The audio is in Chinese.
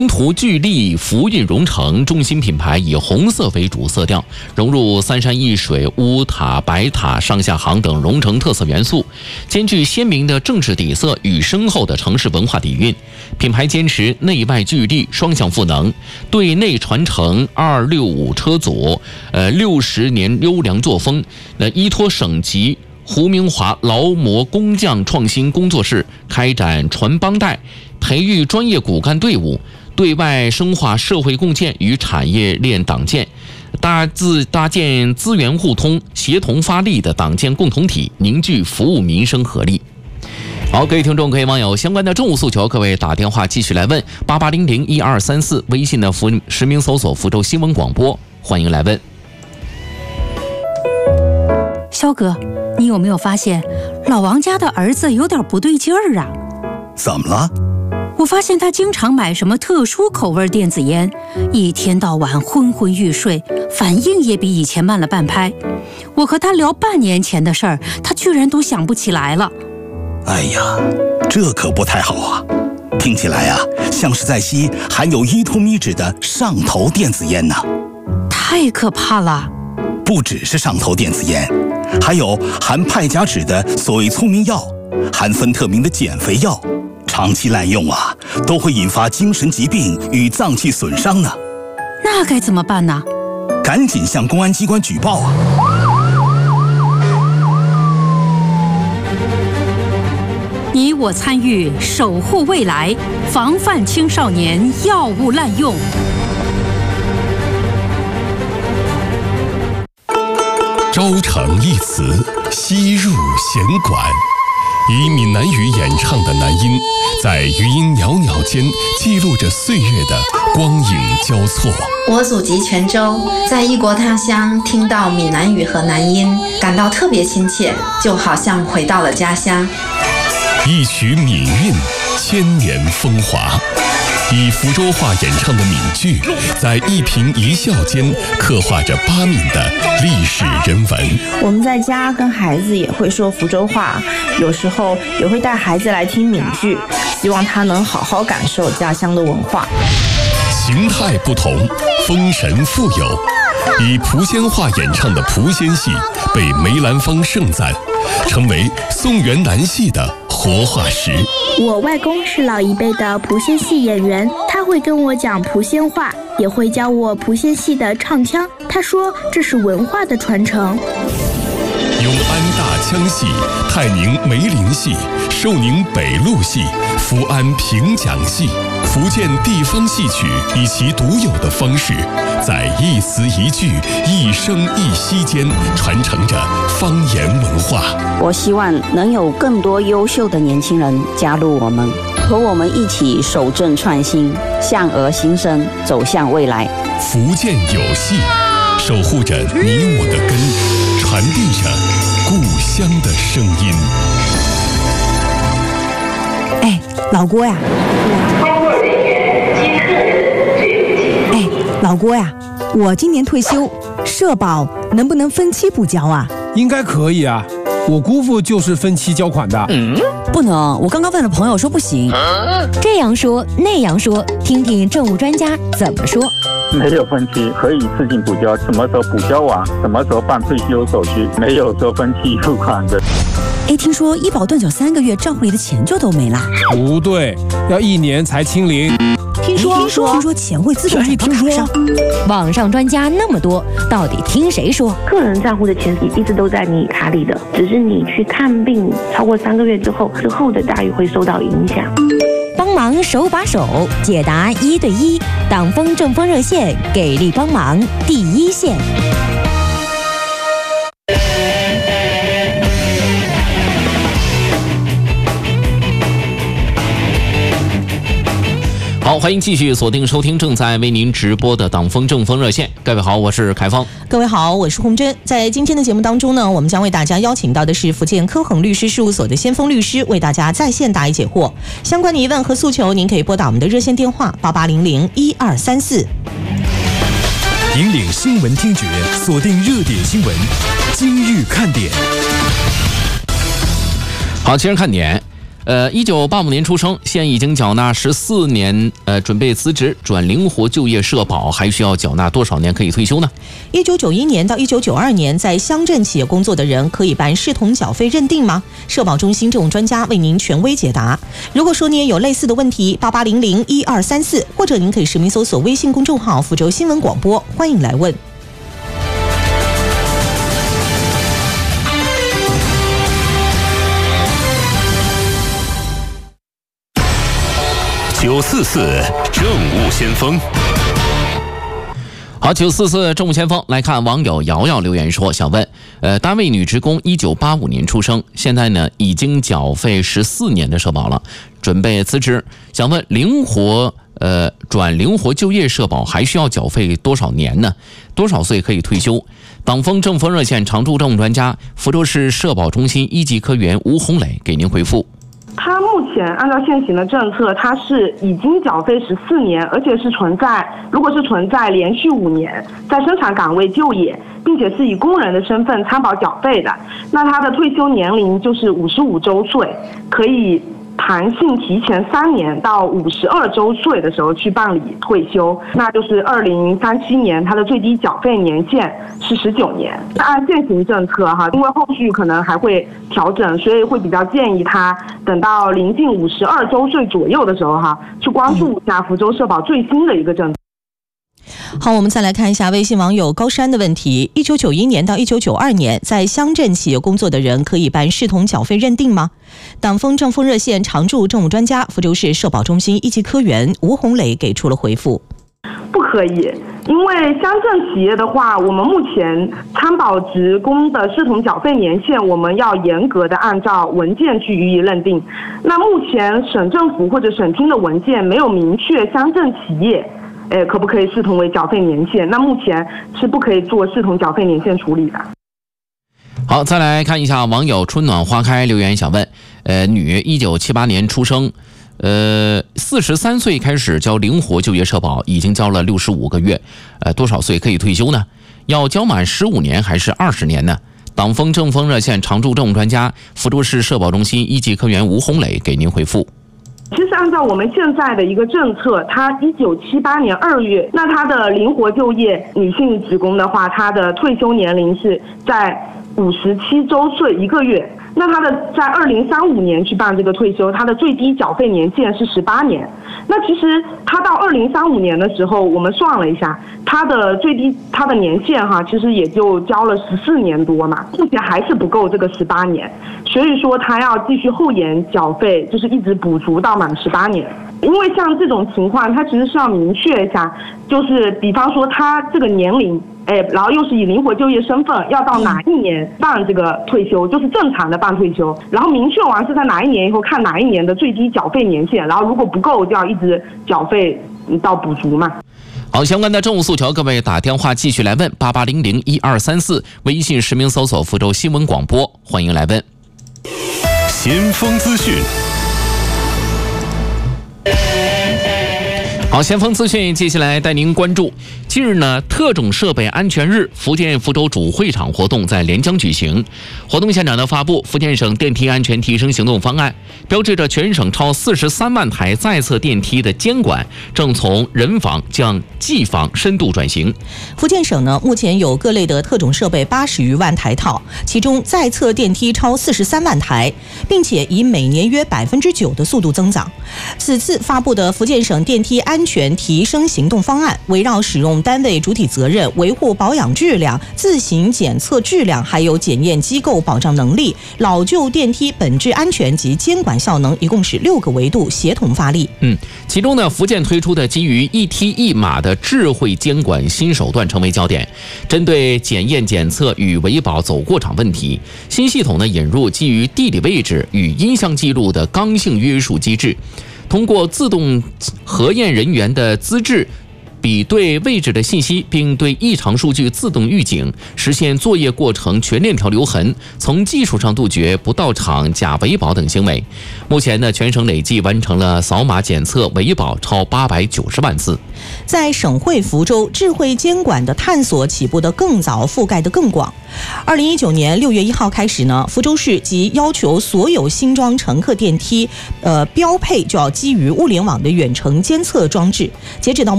途巨丽福运蓉城中心品牌以红色为主色调，融入三山一水、乌塔、白塔、上下杭等蓉城特色元素，兼具鲜明的政治底色与深厚的城市文化底蕴。品牌坚持内外俱力、双向赋能，对内传承265车组，60年优良作风，依托省级胡明华劳模工匠创新工作室，开展传帮带，培育专业骨干队伍，对外深化社会共建与产业链党建，搭建资源互通、协同发力的党建共同体，凝聚服务民生合力。好，各位听众、各位网友，相关的政务诉求，各位打电话继续来问88001234，微信的实名搜索福州新闻广播，欢迎来问。 肖哥，你有没有发现老王家的儿子有点不对劲儿啊？ 怎么了？ 我发现他经常买什么特殊口味电子烟，一天到晚昏昏欲睡，反应也比以前慢了半拍。我和他聊半年前的事儿，他居然都想不起来了。 哎呀，这可不太好啊！听起来啊，像是在吸含有依托咪酯的上头电子烟呢。 太可怕了！ 不只是上头电子烟，还有含派甲酯的所谓聪明药，含芬特明的减肥药，长期滥用啊，都会引发精神疾病与脏器损伤呢。 那该怎么办呢？ 赶紧向公安机关举报啊！ 你我参与，守护未来，防范青少年药物滥用。 招成一词，吸入弦管，以闽南语演唱的男音，在余音袅袅间记录着岁月的光影交错。 我祖籍泉州，在异国他乡听到闽南语和男音，感到特别亲切，就好像回到了家乡。 一曲闽韵，千年风华。以福州话演唱的闽剧，在一颦一笑间刻画着巴闽的历史人文。 我们在家跟孩子也会说福州话，有时候也会带孩子来听闽剧，希望他能好好感受家乡的文化。 形态不同，风神富有。以莆仙话演唱的莆仙戏被梅兰芳盛赞，成为宋元南戏的活化石。 我外公是老一辈的莆仙戏演员，他会跟我讲莆仙话，也会教我莆仙戏的唱腔。他说这是文化的传承。 永安大腔戏、泰宁梅林戏、寿宁北路戏、福安平蒋戏、福建地方戏曲以其独有的方式，在一词一句、一声一息间传承着方言文化。 我希望能有更多优秀的年轻人加入我们，和我们一起守正创新，向而新生，走向未来。 福建有戏，守护着你我的根，传递着故乡的声音。 哎，老郭呀！哎，老郭呀，我今年退休，社保能不能分期补交啊？ 应该可以啊，我姑父就是分期交款的。 不能，我刚刚问了朋友说不行。 这样说那样说，听听政务专家怎么说。 没有分期，可以自行补交，什么时候补交完，什么时候办退休手续，没有说分期付款的。 哎，听说医保断缴3个月，账户里的钱就都没了。 不对，要1年才清零。 听说钱会自动转到卡上。 网上专家那么多，到底听谁说？ 个人账户的钱一直都在你卡里的，只是你去看病超过3个月之后的待遇会受到影响。 帮忙手把手解答1对1，党风政风热线给力帮忙第一线。 好，欢迎继续锁定收听正在为您直播的党风政风热线。各位好，我是凯芳。 各位好，我是洪真。在今天的节目当中呢，我们将为大家邀请到的是福建科恒律师事务所的先锋律师，为大家在线答疑解惑。相关的疑问和诉求，您可以拨打我们的热线电话88001234。 引领新闻听觉，锁定热点新闻，今日看点。 好，今日看点。 1985年出生，现已经缴纳14年，准备辞职转灵活就业社保，还需要缴纳多少年可以退休呢 ？1991年到1992年在乡镇企业工作的人可以办视同缴费认定吗？社保中心这种专家为您权威解答。如果说你也有类似的问题，88001234，或者您可以实名搜索微信公众号福州新闻广播，欢迎来问。 944政务先锋。 好，944政务先锋来看网友瑶瑶留言说，想问，单位女职工1985年出生，现在呢已经缴费14年的社保了，准备辞职，想问转灵活就业社保还需要缴费多少年呢？多少岁可以退休？党风政风热线常驻政务专家、福州市社保中心一级科员吴红磊给您回复。 他目前按照现行的政策，他是已经缴费14年，而且是如果是存在连续5年在生产岗位就业，并且是以工人的身份参保缴费的，那他的退休年龄就是55周岁，可以弹性提前3年到52周岁的时候去办理退休，那就是2037年，它的最低缴费年限是19年。按现行政策因为后续可能还会调整，所以会比较建议他等到临近52周岁左右的时候去关注一下福州社保最新的一个政策。 好，我们再来看一下微信网友高山的问题：1991年到1992年在乡镇企业工作的人可以办视同缴费认定吗？党风政风热线常驻政务专家、福州市社保中心一级科员吴红磊给出了回复。 不可以，因为乡镇企业的话，我们目前参保职工的视同缴费年限，我们要严格的按照文件去予以认定。那目前省政府或者省厅的文件没有明确乡镇企业可不可以视同为缴费年限，那目前是不可以做视同缴费年限处理的。 好，再来看一下网友春暖花开留言，想问，女1978年出生，43岁开始交灵活就业社保，已经交了65个月，多少岁可以退休呢？要交满15年还是20年呢？党风政风热线常驻政务专家、福州市社保中心一级科员吴红磊给您回复。 其实按照我们现在的一个政策，他1978年2月，那他的灵活就业女性职工的话，她的退休年龄是在57周岁1个月。那他的在2035年去办这个退休，他的最低缴费年限是18年。那其实他到2035年的时候，我们算了一下，他的年限其实也就交了14年多嘛，目前还是不够这个18年，所以说他要继续后延缴费，就是一直补足到满18年。因为像这种情况，他其实是要明确一下，就是比方说他这个年龄，然后又是以灵活就业身份，要到哪一年办这个退休，就是正常的办退休，然后明确完是在哪一年以后，看哪一年的最低缴费年限，然后如果不够就要一直缴费到补足嘛。 好，相关的政务诉求，各位打电话继续来问88001234，微信实名搜索福州新闻广播，欢迎来问。 先锋资讯。 好，先锋资讯，接下来带您关注。近日呢，特种设备安全日福建福州主会场活动在连江举行。活动现场呢发布福建省电梯安全提升行动方案，标志着全省超43万台在侧电梯的监管正从人防向技防深度转型。 福建省呢目前有各类的特种设备80余万台套，其中在侧电梯超43万台，并且以每年约9%的速度增长。此次发布的福建省电梯安全提升行动方案，围绕使用单位主体责任、维护保养质量、自行检测质量，还有检验机构保障能力、老旧电梯本质安全及监管效能，一共是6个维度协同发力。 其中呢，福建推出的基于一梯一码的智慧监管新手段成为焦点。针对检验检测与维保走过场问题，新系统呢引入基于地理位置与音像记录的刚性约束机制，通过自动核验人员的资质比对位置的信息，并对异常数据自动预警，实现作业过程全链条留痕，从技术上杜绝不到场假维保等行为。目前呢，全省累计完成了扫码检测维保超890万次。 在省会福州，智慧监管的探索起步得更早，覆盖得更广。2019年6月1号开始呢，福州市即要求所有新装乘客电梯标配就要基于物联网的远程监测装置。截止到